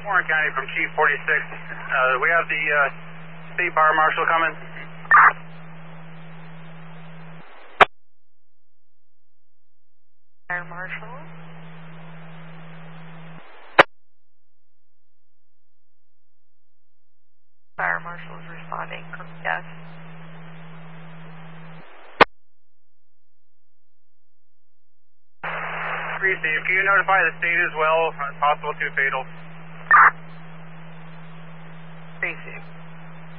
Warren County from Chief 46. We have the State Fire Marshal coming. Fire Marshal. Fire Marshal is responding. Yes. Receive. Can you notify the state as well? Possible 2 fatal. Receive.